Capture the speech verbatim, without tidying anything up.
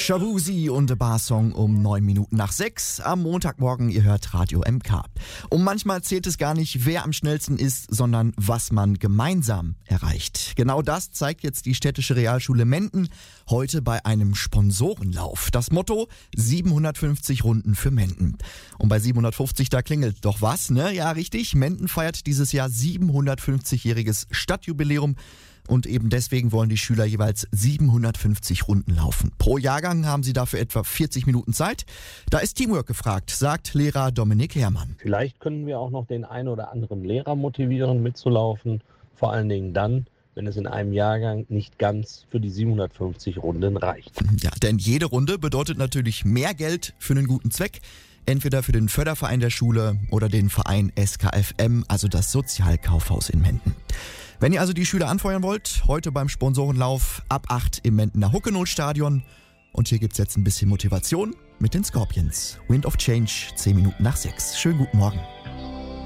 Shabuzi und The Bar Song um neun Minuten nach sechs am Montagmorgen. Ihr hört Radio M K. Und manchmal zählt es gar nicht, wer am schnellsten ist, sondern was man gemeinsam erreicht. Genau das zeigt jetzt die Städtische Realschule Menden heute bei einem Sponsorenlauf. Das Motto: siebenhundertfünfzig Runden für Menden. Und bei siebenhundertfünfzig, da klingelt doch was, ne? Ja, richtig. Menden feiert dieses Jahr siebenhundertfünfzigjähriges Stadtjubiläum. Und eben deswegen wollen die Schüler jeweils siebenhundertfünfzig Runden laufen. Pro Jahrgang haben sie dafür etwa vierzig Minuten Zeit. Da ist Teamwork gefragt, sagt Lehrer Dominik Herrmann. Vielleicht können wir auch noch den einen oder anderen Lehrer motivieren, mitzulaufen. Vor allen Dingen dann, wenn es in einem Jahrgang nicht ganz für die siebenhundertfünfzig Runden reicht. Ja, denn jede Runde bedeutet natürlich mehr Geld für einen guten Zweck. Entweder für den Förderverein der Schule oder den Verein S K F M, also das Sozialkaufhaus in Menden. Wenn ihr also die Schüler anfeuern wollt, heute beim Sponsorenlauf ab acht im Mendener Huckenol-Stadion. Und hier gibt's jetzt ein bisschen Motivation mit den Scorpions. Wind of Change, zehn Minuten nach sechs. Schönen guten Morgen.